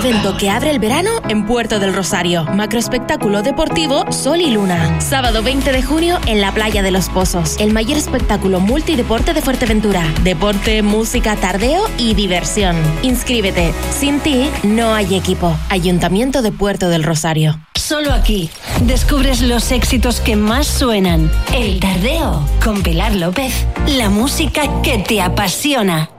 evento que abre el verano en Puerto del Rosario. Macroespectáculo deportivo Sol y Luna. Sábado 20 de junio en la Playa de los Pozos. El mayor espectáculo multideporte de Fuerteventura. Deporte, música, tardeo y diversión. Inscríbete. Sin ti no hay equipo. Ayuntamiento de Puerto del Rosario. Solo aquí descubres los éxitos que más suenan. El Tardeo con Pilar López. La música que te apasiona.